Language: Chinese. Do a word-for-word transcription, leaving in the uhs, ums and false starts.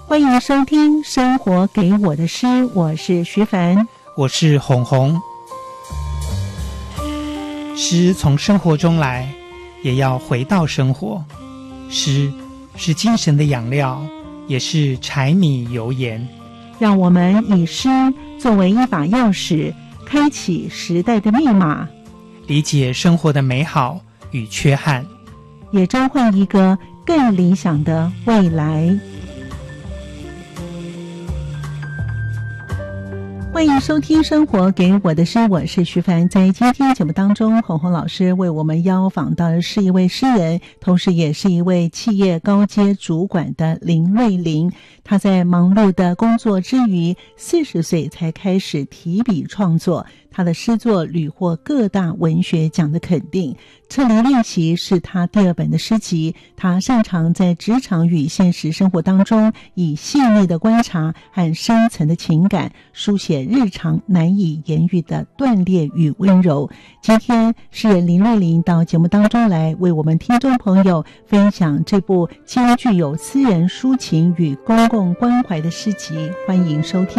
欢迎收听生活给我的诗，我是徐凡， 我是红红。诗从生活中来，也要回到生活。诗是精神的养料，也是柴米油盐。 让我们以诗作为一把钥匙，开启时代的密码， 理解生活的美好与缺憾， 也召唤一个更理想的未来。欢迎收听生活给我的诗，我是徐凡。在今天节目当中，红红老师为我们邀访到的是一位诗人，同时也是一位企业高阶主管的林瑞玲。他在忙碌的工作之余，四十岁才开始提笔创作，他的诗作屡获各大文学奖的肯定。撤离练习是他第二本的诗集，他擅长在职场与现实生活当中，以细腻的观察和深层的情感，书写日常难以言喻的断裂与温柔。今天诗人林瑞玲到节目当中来，为我们听众朋友分享这部兼具有私人抒情与公共关怀的诗集，欢迎收听。